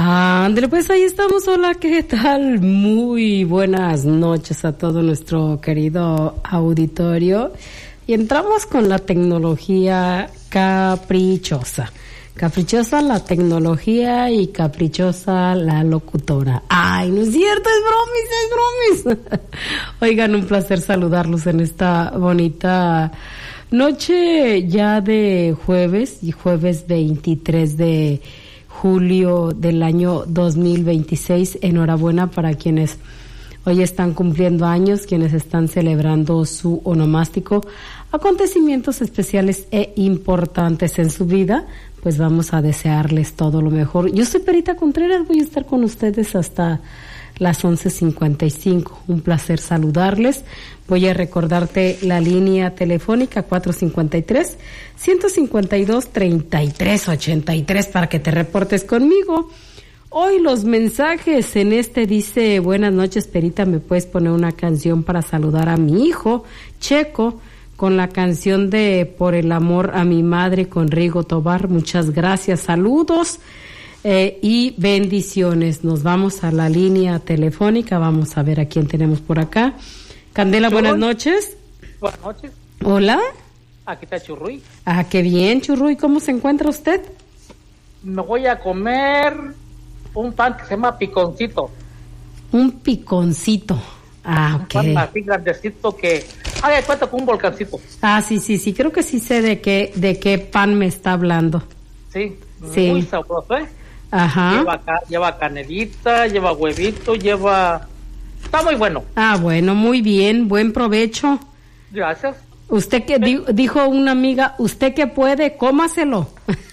André, pues ahí estamos. Hola, ¿qué tal? Muy buenas noches a todo nuestro querido auditorio. Y entramos con la tecnología caprichosa. Caprichosa la tecnología y caprichosa la locutora. Ay, no es cierto, es bromis. Oigan, un placer saludarlos en esta bonita noche ya de jueves 23 de julio del año 2026. Enhorabuena para quienes hoy están cumpliendo años, quienes están celebrando su onomástico, acontecimientos especiales e importantes en su vida. Pues vamos a desearles todo lo mejor. Yo soy Perita Contreras, voy a estar con ustedes hasta las 11:55. Un placer saludarles. Voy a recordarte la línea telefónica 453-152-3383 para que te reportes conmigo. Hoy los mensajes en dice: buenas noches, Perita, ¿me puedes poner una canción para saludar a mi hijo Checo con la canción de Por el amor a mi madre con Rigo Tobar? Muchas gracias, saludos y bendiciones. Nos vamos a la línea telefónica, vamos a ver a quién tenemos por acá. Candela, Churruy. Buenas noches. Buenas noches. Hola. Aquí está Churruy. Ah, qué bien, Churruy. ¿Cómo se encuentra usted? Me voy a comer un pan que se llama piconcito. Un piconcito. Ah, ok. Un pan así grandecito que haga de cuenta con un volcancito. Ah, sí, creo que sí sé de qué pan me está hablando. Sí, muy sabroso, ¿eh? Ajá. Lleva canelita, lleva huevito, está muy bueno. Ah, bueno, muy bien, buen provecho. Gracias. Usted que dijo una amiga, usted que puede, cómaselo.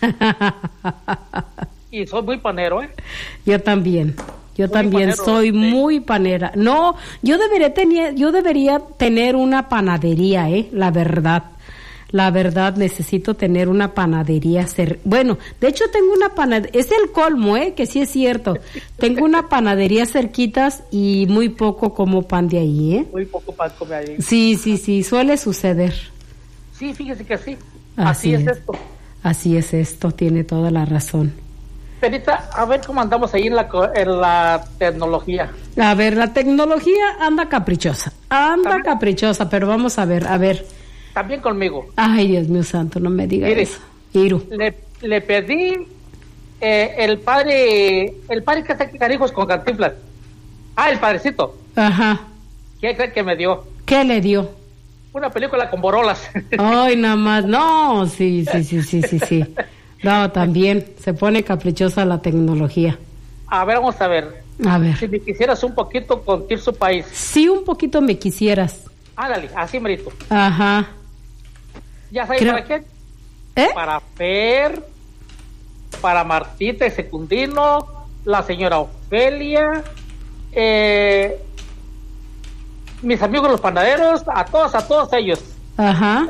Y soy muy panero, ¿eh? Yo también panero, soy muy panera. No, yo debería tener una panadería, la verdad necesito tener una panadería bueno, de hecho tengo una panadería, es el colmo, que sí es cierto. Tengo una panadería cerquitas y muy poco como pan de ahí, Muy poco pan come ahí. Sí, suele suceder. Sí, fíjese que sí. Así es esto. Así es esto, tiene toda la razón. Perita, a ver cómo andamos ahí en la tecnología. A ver, la tecnología anda caprichosa, pero vamos a ver. También conmigo. Ay, Dios mío santo, no me diga eso. Iru. Le pedí el padre que está aquí Carijos con Cantinflas. El padrecito. Ajá. ¿Qué cree que me dio? ¿Qué le dio? Una película con borolas. Ay, nada más. No, sí. No, también se pone caprichosa la tecnología. A ver, vamos a ver. A ver. Si me quisieras un poquito con Tirso País. Sí, un poquito me quisieras. Ándale, así merito. Ajá. ¿Ya sabes para qué? Para Fer, para Martita y Secundino, la señora Ofelia, mis amigos los panaderos, a todos ellos. Ajá.